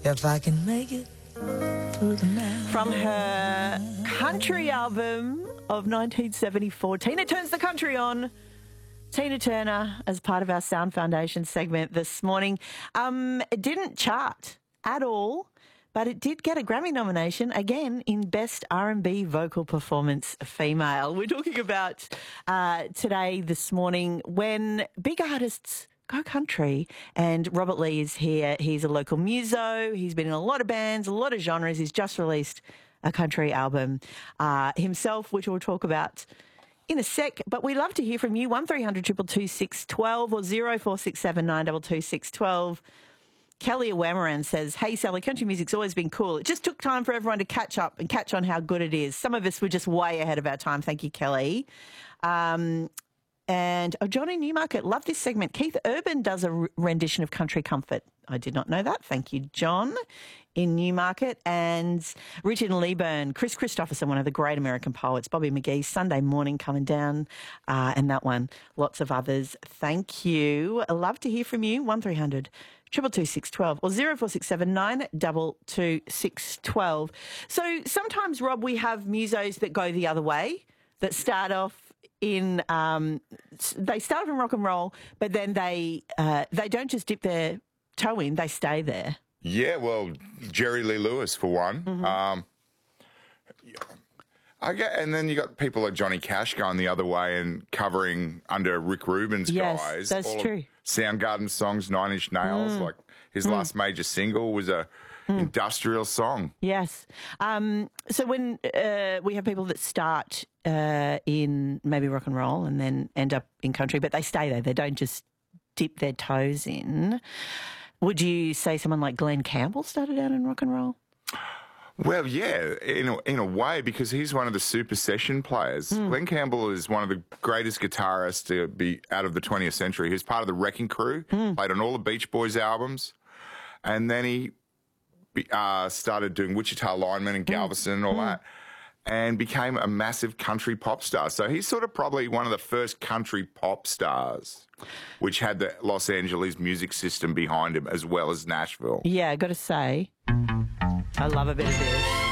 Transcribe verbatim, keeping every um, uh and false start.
if I can make it through the night. From her country album of nineteen seventy-four, Tina Turns the Country On. Tina Turner as part of our Sound Foundation segment this morning. Um, it didn't chart at all, but it did get a Grammy nomination, again, in Best R and B Vocal Performance Female. We're talking about uh, today, this morning, when big artists go country, and Robert Lee is here. He's a local muso. He's been in a lot of bands, a lot of genres. He's just released a country album uh, himself, which we'll talk about in a sec. But we love to hear from you. one three hundred two two two six one two or zero four six seven nine two two six one two. Kelly Awamaran says, hey, Sally, country music's always been cool. It just took time for everyone to catch up and catch on how good it is. Some of us were just way ahead of our time. Thank you, Kelly. Um, and oh, Johnny Newmarket, love this segment. Keith Urban does a rendition of Country Comfort. I did not know that. Thank you, John, in Newmarket. And Richard Leeburn, Chris Christopherson, one of the great American poets, Bobby McGee, Sunday Morning coming down, uh, and that one, lots of others. Thank you. I love to hear from you. one three hundred two two two six one two or zero four six seven nine two two six one two. So sometimes, Rob, we have musos that go the other way, that start off in, um, they start off in rock and roll, but then they uh, they don't just dip their toe in, they stay there. Yeah, well, Jerry Lee Lewis for one. Mm-hmm. Um, I get, and then you got people like Johnny Cash going the other way and covering under Rick Rubin's yes, guys. That's all true. Soundgarden songs, Nine Inch Nails, Mm. like his mm. last major single was a mm. industrial song. Yes. Um, so when uh, we have people that start uh, in maybe rock and roll and then end up in country, but they stay there, they don't just dip their toes in. Would you say someone like Glenn Campbell started out in rock and roll? Well, yeah, in a, in a way, because he's one of the super session players. Mm. Glenn Campbell is one of the greatest guitarists to be out of the twentieth century. He was part of the Wrecking Crew, mm. played on all the Beach Boys albums, and then he uh, started doing Wichita Lineman and Galveston mm. and all mm. that, and became a massive country pop star. So he's sort of probably one of the first country pop stars, which had the Los Angeles music system behind him as well as Nashville. Yeah, I got to say, I love a bit of this.